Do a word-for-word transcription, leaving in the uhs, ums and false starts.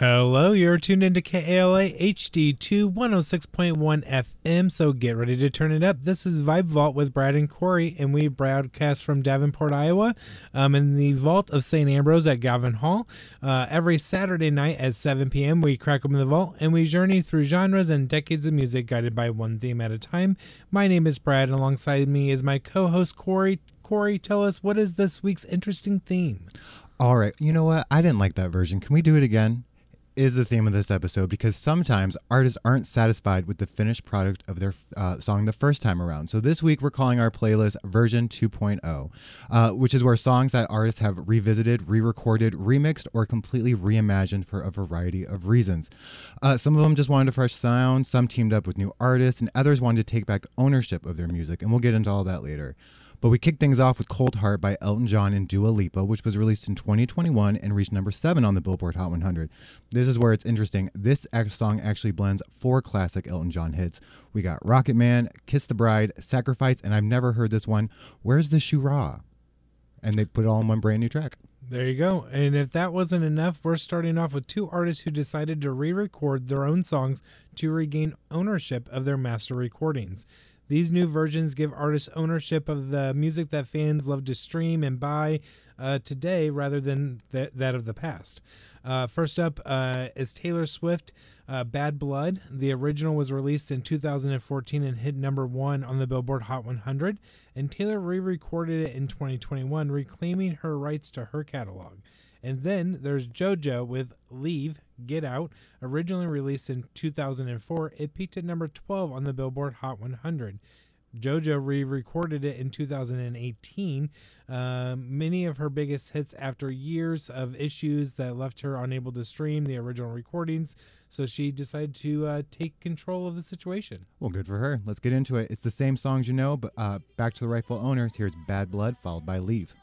Hello, you're tuned into K A L A H D two one oh six point one F M, so get ready to turn it up. This is Vibe Vault with Brad and Corey, and we broadcast from Davenport, Iowa, um, in the vault of Saint Ambrose at Galvin Hall. Uh, every Saturday night at seven p.m., we crack open the vault, and we journey through genres and decades of music guided by one theme at a time. My name is Brad, and alongside me is my co-host, Corey. Corey, tell us, what is this week's interesting theme? All right, you know what? I didn't like that version. Can we do it again? Is the theme of this episode, because sometimes artists aren't satisfied with the finished product of their uh, song the first time around. So this week we're calling our playlist version two point oh, uh, which is where songs that artists have revisited, re-recorded, remixed, or completely reimagined for a variety of reasons. Uh, some of them just wanted a fresh sound, some teamed up with new artists, and others wanted to take back ownership of their music, and we'll get into all that later. But we kick things off with Cold Heart by Elton John and Dua Lipa, which was released in twenty twenty-one and reached number seven on the Billboard Hot one hundred. This is where it's interesting. This song actually blends four classic Elton John hits. We got Rocket Man, Kiss the Bride, Sacrifice, and I've never heard this one, Where's the Shoo-Ra? And they put it all in one brand new track. There you go. And if that wasn't enough, we're starting off with two artists who decided to re-record their own songs to regain ownership of their master recordings. These new versions give artists ownership of the music that fans love to stream and buy uh, today rather than th- that of the past. Uh, first up uh, is Taylor Swift, uh, Bad Blood. The original was released in two thousand fourteen and hit number one on the Billboard Hot one hundred, and Taylor re-recorded it in twenty twenty-one, reclaiming her rights to her catalog. And then there's JoJo with Leave, Get Out. Originally released in two thousand four, it peaked at number twelve on the Billboard Hot one hundred. JoJo re-recorded it in two thousand eighteen. Uh, many of her biggest hits after years of issues that left her unable to stream the original recordings, so she decided to uh, take control of the situation. Well, good for her. Let's get into it. It's the same songs you know, but uh, back to the rightful owners. Here's Bad Blood, followed by Leave.